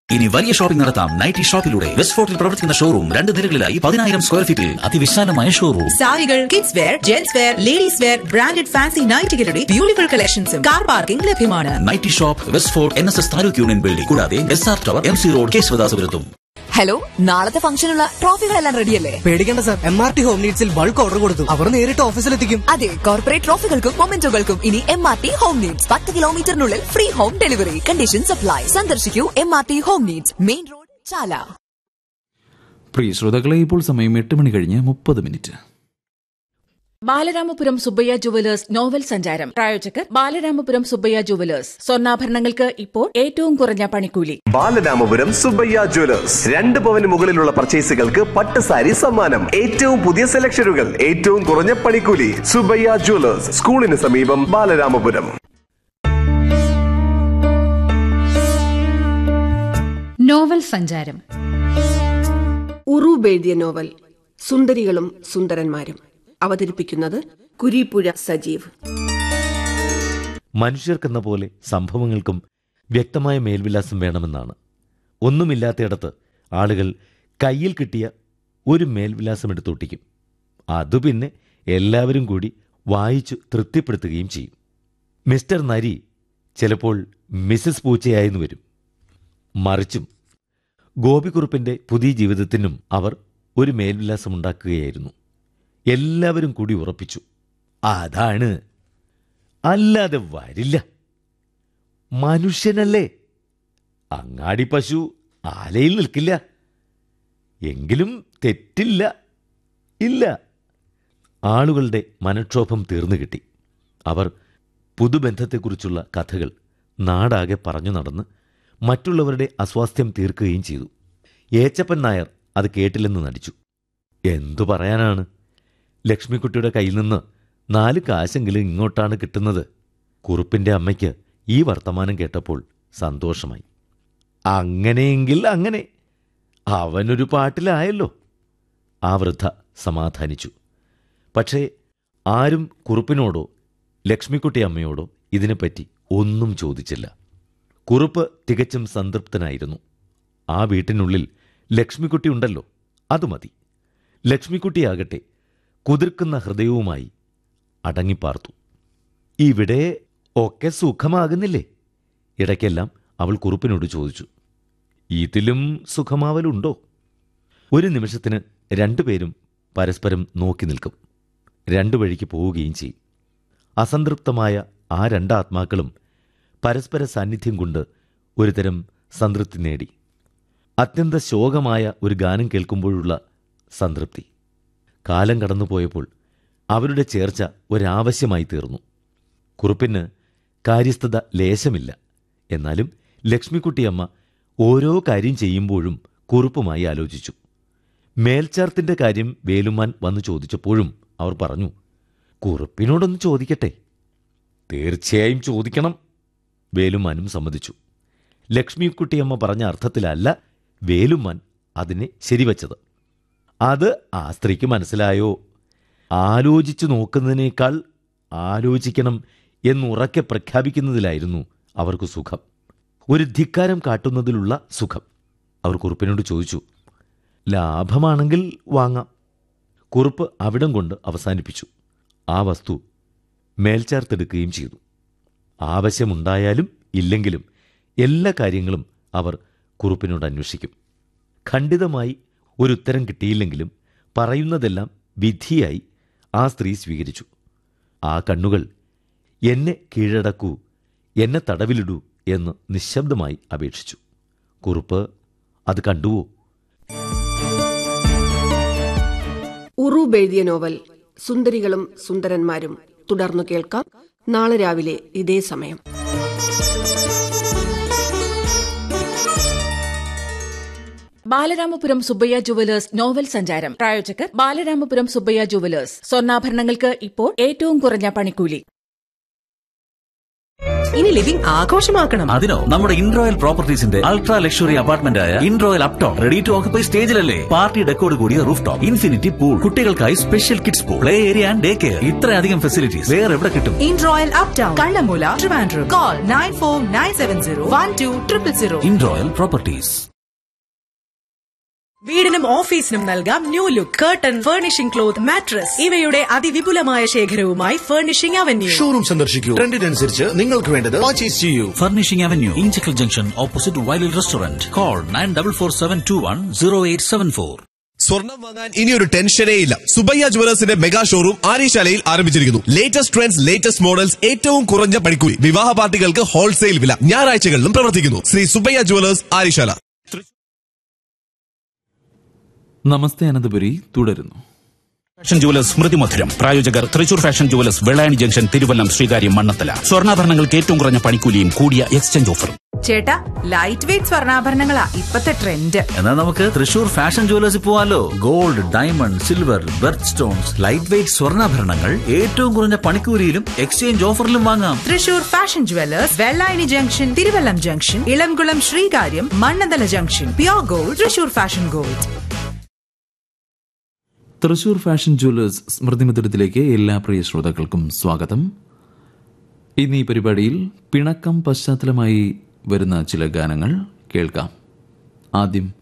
ഇനി വലിയ ഷോപ്പിംഗ് നടത്താം നൈറ്റി ഷോപ്പിലൂടെ. വെസ്റ്റ് ഫോർട്ടിൽ പ്രവർത്തിക്കുന്ന ഷോറൂം 2 നിലകളിലായി 10,000 സ്ക്വയർ ഫീറ്റിൽ അതിവിശാലമായ ഷോറൂം. സാരികൾ, kids wear, gents wear, ladies wear, branded fancy നൈറ്റികളുടെ beautiful കളക്ഷൻസും കാർ പാർക്കിംഗ് ലഭ്യമാണ്. Nightie shop, west fort NSS taluk union building, കൂടാതെ SR tower, MC road, കേശവദാസപുരത്തും. Hello, നാളത്തെ ഫംഗ്ഷനുള്ള ട്രോഫികളെല്ലാം റെഡിയല്ലേ? പേടിക്കേണ്ട sir, MRT home നീഡ്സിൽ bulk order കൊടുത്തു. അവർ നേരിട്ട് ഓഫീസിലെത്തിക്കും. അതെ, കോർപ്പറേറ്റ് ട്രോഫികൾക്കും മൊമെന്റോകൾക്കും ഇനി MRT home needs. 10 കിലോമീറ്ററിനുള്ളിൽ free home delivery. Condition supply. സന്ദർശിക്കൂ MRT home needs, main road, ചാല. പ്രിയ ശ്രോതാക്കളെ, ഇപ്പോൾ സമയം 8:30 ബാലരാമപുരം സുബ്ബയ്യ ജുവലേഴ്സ് നോവൽ സഞ്ചാരം. പ്രായോജകർ ബാലരാമപുരം സുബ്ബയ്യ ജുവലേഴ്സ്. സ്വർണ്ണാഭരണങ്ങൾക്ക് ഇപ്പോൾ ഏറ്റവും കുറഞ്ഞ പണിക്കൂലി. ബാലരാമപുരം സുബ്ബയ്യ ജുവലേഴ്സ്. 2 പവന് മുകളിലുള്ള പർച്ചേസുകൾക്ക് പട്ട് സാരി സമ്മാനം. ഏറ്റവും പുതിയ സെലക്ഷനുകൾ, ഏറ്റവും കുറഞ്ഞ പണിക്കൂലി. സുബ്ബയ്യ ജുവലേഴ്സ്, സ്കൂളിന് സമീപം, ബാലരാമപുരം. നോവൽ സഞ്ചാരം. ഉറൂബ് എഴുതിയ നോവൽ സുന്ദരികളും സുന്ദരന്മാരും. അവതരിപ്പിക്കുന്നത് കുരീപ്പുഴ സജീവ്. മനുഷ്യർക്കെന്ന പോലെ സംഭവങ്ങൾക്കും വ്യക്തമായ മേൽവിലാസം വേണമെന്നാണ്. ഒന്നുമില്ലാത്തയിടത്ത് ആളുകൾ കയ്യിൽ കിട്ടിയ ഒരു മേൽവിലാസം എടുത്തൊട്ടിക്കും. അതു പിന്നെ എല്ലാവരും കൂടി വായിച്ചു തൃപ്തിപ്പെടുത്തുകയും ചെയ്യും. മിസ്റ്റർ നരി ചിലപ്പോൾ മിസസ് പൂച്ചയായെന്ന് വരും. മറിച്ചും ഗോപിക്കുറുപ്പിൻ്റെ പുതിയ ജീവിതത്തിനും അവർ ഒരു മേൽവിലാസമുണ്ടാക്കുകയായിരുന്നു. എല്ലാവരും കൂടി ഉറപ്പിച്ചു, അതാണ്, അല്ലാതെ വരില്ല. മനുഷ്യനല്ലേ, അങ്ങാടി പശു ആലയിൽ നിൽക്കില്ല. എങ്കിലും തെറ്റില്ല, ഇല്ല. ആളുകളുടെ മനക്ഷോഭം തീർന്നു കിട്ടി. അവർ പുതുബന്ധത്തെക്കുറിച്ചുള്ള കഥകൾ നാടാകെ പറഞ്ഞു നടന്ന് മറ്റുള്ളവരുടെ അസ്വാസ്ഥ്യം തീർക്കുകയും ചെയ്തു. ഏച്ചപ്പൻ നായർ അത് കേട്ടില്ലെന്ന് നടിച്ചു. എന്തു പറയാനാണ്, ലക്ഷ്മിക്കുട്ടിയുടെ കയ്യിൽ നിന്ന് 4 കാശെങ്കിലും ഇങ്ങോട്ടാണ് കിട്ടുന്നത്. കുറുപ്പിൻ്റെ അമ്മയ്ക്ക് ഈ വർത്തമാനം കേട്ടപ്പോൾ സന്തോഷമായി. അങ്ങനെയെങ്കിൽ അങ്ങനെ, അവനൊരു പാട്ടിലായല്ലോ. ആ വൃദ്ധ സമാധാനിച്ചു. പക്ഷേ ആരും കുറുപ്പിനോടോ ലക്ഷ്മിക്കുട്ടി അമ്മയോടോ ഇതിനെപ്പറ്റി ഒന്നും ചോദിച്ചില്ല. കുറുപ്പ് തികച്ചും സംതൃപ്തനായിരുന്നു. ആ വീട്ടിനുള്ളിൽ ലക്ഷ്മിക്കുട്ടി ഉണ്ടല്ലോ, അത് മതി. ലക്ഷ്മിക്കുട്ടിയാകട്ടെ കുതിർക്കുന്ന ഹൃദയവുമായി അടങ്ങിപ്പാർത്തു. ഇവിടെ ഒക്കെ സുഖമാകുന്നില്ലേ? ഇടയ്ക്കെല്ലാം അവൾ കുറുപ്പിനോട് ചോദിച്ചു. ഇതിലും സുഖമാവലുണ്ടോ? ഒരു നിമിഷത്തിന് 2 പേരും പരസ്പരം നോക്കി നിൽക്കും. 2 വഴിക്ക് പോവുകയും ചെയ്യും. അസംതൃപ്തമായ ആ 2 ആത്മാക്കളും പരസ്പര സാന്നിധ്യം കൊണ്ട് ഒരുതരം സംതൃപ്തി നേടി. അത്യന്ത ശോകമായ ഒരു ഗാനം കേൾക്കുമ്പോഴുള്ള സംതൃപ്തി. കാലം കടന്നുപോയപ്പോൾ അവരുടെ ചേർച്ച ഒരാവശ്യമായി തീർന്നു. കുറുപ്പിന് കാര്യസ്ഥത ലേശമില്ല. എന്നാലും ലക്ഷ്മിക്കുട്ടിയമ്മ ഓരോ കാര്യം ചെയ്യുമ്പോഴും കുറുപ്പുമായി ആലോചിച്ചു. മേൽച്ചാർത്തിൻ്റെ കാര്യം വേലുമാൻ വന്നു ചോദിച്ചപ്പോഴും അവർ പറഞ്ഞു, കുറുപ്പിനോടൊന്ന് ചോദിക്കട്ടെ. തീർച്ചയായും ചോദിക്കണം. വേലുമാനും സമ്മതിച്ചു. ലക്ഷ്മിക്കുട്ടിയമ്മ പറഞ്ഞ അർത്ഥത്തിലല്ല വേലുമാൻ അതിനെ ശരിവച്ചത്. അത് ആ സ്ത്രീക്ക് മനസ്സിലായോ? ആലോചിച്ചു നോക്കുന്നതിനേക്കാൾ ആലോചിക്കണം എന്നുറക്കെ പ്രഖ്യാപിക്കുന്നതിലായിരുന്നു അവർക്ക് സുഖം. ഒരു ധിക്കാരം കാട്ടുന്നതിലുള്ള സുഖം. അവർ കുറുപ്പിനോട് ചോദിച്ചു, ലാഭമാണെങ്കിൽ വാങ്ങാം. കുറുപ്പ് അവിടം കൊണ്ട് അവസാനിപ്പിച്ചു. ആ വസ്തു മേൽച്ചാർത്തെടുക്കുകയും ചെയ്തു. ആവശ്യമുണ്ടായാലും ഇല്ലെങ്കിലും എല്ലാ കാര്യങ്ങളും അവർ കുറുപ്പിനോട് അന്വേഷിക്കും. ഖണ്ഡിതമായി ഒരു ഉത്തരം കിട്ടിയില്ലെങ്കിലും പറയുന്നതെല്ലാം വിധിയായി ആ സ്ത്രീ സ്വീകരിച്ചു. ആ കണ്ണുകൾ എന്നെ കീഴടക്കൂ, എന്നെ തടവിലിടൂ എന്ന് നിശബ്ദമായി അപേക്ഷിച്ചു. കുറുപ്പ് അത് കണ്ടുവോ? ഉറൂബ് എഴുതിയ നോവൽ സുന്ദരികളും സുന്ദരന്മാരും തുടർന്നു കേൾക്കാം. നാളെ രാവിലെ ഇതേ സമയം. ബാലരാമപുരം സുബ്ബയ്യ ജുവലേഴ്സ് നോവൽ സഞ്ചാരം. പ്രായോജകർ ബാലരാമപുരം സുബ്ബയ്യ ജുവലേഴ്സ്. സ്വർണ്ണാഭരണങ്ങൾക്ക് ഇപ്പോൾ ഏറ്റവും കുറഞ്ഞ പണിക്കൂലി. ഇനി ലിവിംഗ് ആഘോഷമാക്കണം. അതിനോ നമ്മുടെ ഇൻറോയൽ പ്രോപ്പർട്ടീസിന്റെ അൾട്രാ ലക്ഷറി അപ്പാർട്ട്മെന്റ് ആയ ഇൻറോയൽ Upton ready to occupy സ്റ്റേജിലല്ലേ. Party ഡെക്കോട് കൂടിയ റൂഫ് ടോപ്പ്, ഇൻഫിനിറ്റി പൂൾ, കുട്ടികൾക്കായി special kids pool, play area and day care. ഇത്രയധികം ഫെസിലിറ്റീസ് വേറെ എവിടെ കിട്ടും? In royal uptown, Kallamoola, Trivandrum. Call 9497012000. ഇൻറോയൽ properties. വീടിനും ഓഫീസിനും നൽകാം new look. Curtain, furnishing cloth, mattress ഇവയുടെ അതിവിപുലമായ ശേഖരവുമായി ഫർണിഷിംഗ് അവന്യൂ. ഷോറൂം സന്ദർശിക്കൂ. ട്രെൻഡിനനുസരിച്ച് നിങ്ങൾക്ക് വേണ്ടത് പർച്ചേസ് ചെയ്യൂ. Furnishing avenue, Inchakkal junction, opposite വൈലിൽ restaurant. Call 9447210874. സ്വർണം വാങ്ങാൻ ഇനിയൊരു ടെൻഷനേ ഇല്ല. സുബയ്യ ജുവലേഴ്സിന്റെ മെഗാ ഷോറൂം ആര്യശാലയിൽ ആരംഭിച്ചിരിക്കുന്നു. ലേറ്റസ്റ്റ് ട്രെൻഡ്സ്, ലേറ്റസ്റ്റ് മോഡൽസ്, ഏറ്റവും കുറഞ്ഞ പണിക്കൂലി, വിവാഹ പാർട്ടികൾക്ക് ഹോൾസെയിൽ വില. ഞായറാഴ്ചകളിലും പ്രവർത്തിക്കുന്നു. ശ്രീ സുബയ്യ ജുവലേഴ്സ്, ആര്യശാല. നമസ്തേ അനന്തപുരി തുടരുന്നു. ഫാഷൻ ജുവലേഴ്സ് സ്മൃതി മധുരം. പ്രായോജകർ Thrissur fashion jewellers, Vellayani junction, Thiruvallam, Sreekaryam, Mannathala. സ്വർണ്ണാഭരണങ്ങൾക്ക് ഏറ്റവും കുറഞ്ഞ പണിക്കൂലിയും കൂടിയ എക്സ്ചേഞ്ച് ഓഫറും. ചേട്ടാ, ലൈറ്റ് വെയിറ്റ് സ്വർണ്ണാഭരണങ്ങളാ ഇപ്പത്തെ ട്രെൻഡ്. എന്നാൽ നമുക്ക് തൃശൂർ ഫാഷൻ ജുവലേഴ്സിൽ പോവാലോ. Gold, diamond, silver, berth stones, light weight സ്വർണ്ണാഭരണങ്ങൾ ഏറ്റവും കുറഞ്ഞ പണിക്കൂലിയിലും എക്സ്ചേഞ്ച് ഓഫറിലും വാങ്ങാം. Thrissur fashion jewellers, Vellayani junction, Thiruvallam junction, Elamkulam, Sreekaryam, Mannanthala junction. Pure gold, Thrissur fashion gold. Thrissur fashion jewellers സ്മൃതി മധുരത്തിലേക്ക് എല്ലാ പ്രിയ ശ്രോതാക്കൾക്കും സ്വാഗതം. ഇന്ന് ഈ പരിപാടിയിൽ പിണക്കം പശ്ചാത്തലമായി വരുന്ന ചില ഗാനങ്ങൾ കേൾക്കാം. ആദ്യം